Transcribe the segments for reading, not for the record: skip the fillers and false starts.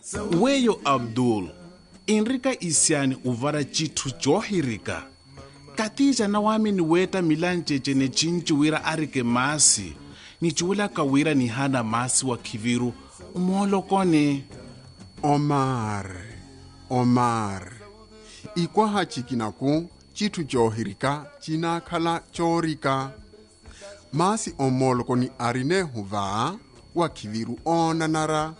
Weyo Abdul, Enrika isiani uvara chitu johirika. Katija na wami ni weta milanjeje ne chinchi wira arike masi. Ni chula kawira ni hana masi wa kiviru. Umolo kone. Omar. Ikwa hachikinaku chitu johirika china khala chorika. Masi omolo koni arine huva wa kiviru onanara.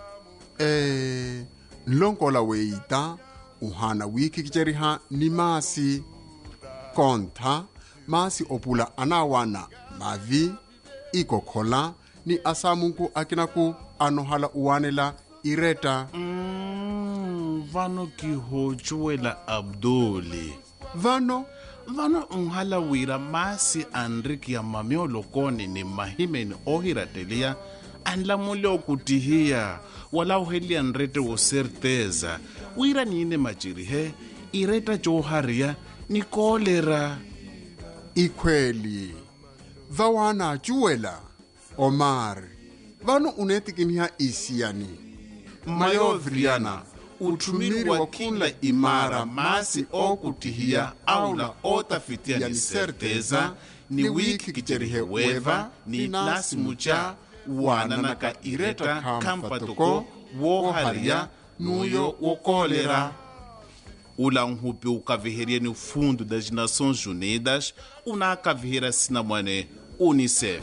Nlonkola weita uhana wiki kicheriha ni masi. Kontha masi opula anawana mavi ikokhola ni asamunku akinaku anohala uwanela ireta. Vano kihochuela Abduli. Vano unhala wira masi Enrika ya mamiolo kone ni mahimeni ohiratelia anla mule okutihia wala uhelia nrete wo certeza wira niine machirihe ireta joharia ni kolera. Ikweli vawana achuela Omar vano unetikinha isiani Mayovriana utumiri wa kila imara masi okutihia aula otafitia ni certeza ni wiki kicherihe weva ni nasi mucha wananaka ireta kampatoko woharia nuyo wokolera. Ula nhupi ukaviheria ni fundo das Nações Unidas una kaviheria sinamwane UNICEF.